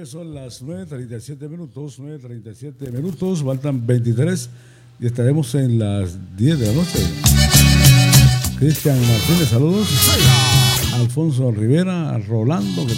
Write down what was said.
noches, son las 9:37 minutos, faltan 23 y estaremos en las 10 de la noche. Cristian Martínez, saludos. Alfonso Rivera, Rolando.